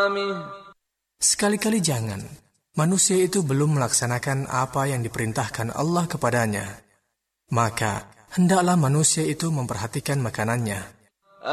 طعامه. Sekali-kali jangan. Manusia itu belum melaksanakan apa yang diperintahkan Allah kepadanya. Maka, hendaklah manusia itu memperhatikan makanannya.